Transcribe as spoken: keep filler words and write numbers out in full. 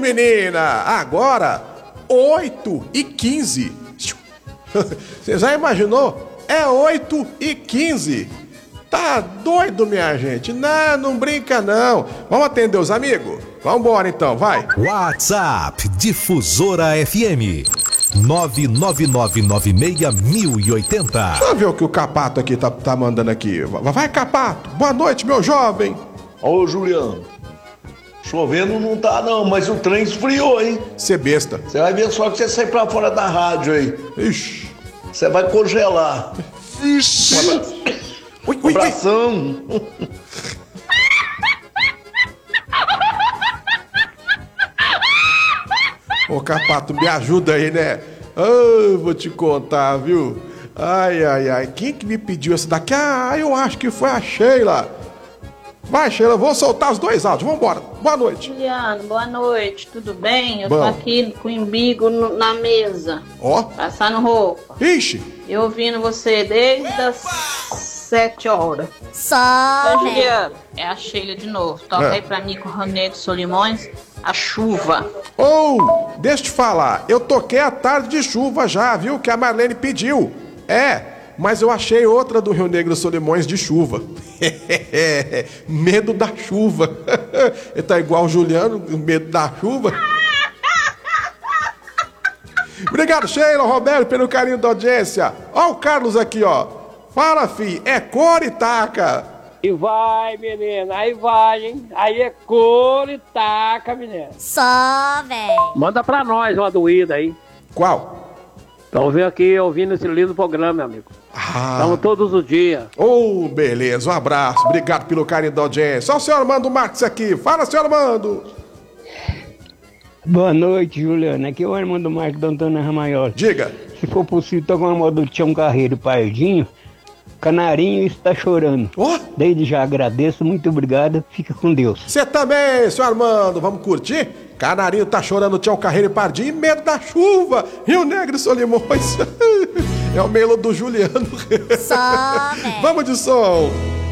menina! Agora, oito e quinze. Você já imaginou? É oito e quinze. Tá doido, minha gente? Não, não brinca não. Vamos atender os amigos? Vambora então, vai. WhatsApp Difusora F M nove nove nove nove seis mil e oitenta. Deixa eu ver o que o Capato aqui tá, tá mandando aqui. Vai, Capato. Boa noite, meu jovem. Ô, Juliano. Chovendo não tá não, mas o trem esfriou, hein? Cê besta. Você vai ver só que você sair pra fora da rádio aí. Ixi. Você vai congelar. Ixi. Ui, ui, abração. Ô, Capato, me ajuda aí, né? Ah, vou te contar, viu? Ai, ai, ai. Quem que me pediu essa daqui? Ah, eu acho que foi a Sheila. Vai, Sheila, vou soltar os dois áudios. Vambora. Boa noite. Juliano, boa noite. Tudo bem? Eu Bom. tô aqui com o umbigo no- na mesa. Ó. Passando roupa. Ixi. E ouvindo você desde as sete horas. Só, Ô, né? Juliano, é a Sheila de novo. Toca É. aí pra mim com o Ronaldo Solimões, a chuva. Ou, oh, deixa eu te falar, eu toquei a tarde de chuva já, viu? Que a Marlene pediu. É, mas eu achei outra do Rio Negro Solimões de chuva. Medo da chuva. Ele tá igual o Juliano, medo da chuva. Obrigado, Sheila, Roberto, pelo carinho da audiência. Ó o Carlos aqui, ó. Fala, fi, é cor e taca. E vai, menina, aí vai, hein? Aí é cor e taca, menina. Só, velho. Manda pra nós uma doída aí. Qual? Estamos vendo aqui, ouvindo esse lindo programa, meu amigo. Ah. Estamos todos os dias. Ô, oh, beleza, um abraço. Obrigado pelo carinho da audiência. Ó o senhor Armando Marques aqui. Fala, senhor Armando. Boa noite, Juliano. Aqui é o Armando Marques da Antônia Ramayol. Diga. Se for possível, toca uma moda do Tião Carreiro Pardinho. Canarinho está chorando. Oh. Desde já agradeço, muito obrigado. Fica com Deus. Você também, senhor Armando. Vamos curtir? Canarinho tá chorando, Tião Carreiro e Pardinho. E medo da chuva. Rio Negro e Solimões. É o melo do Juliano. Só, velho. Vamos de som.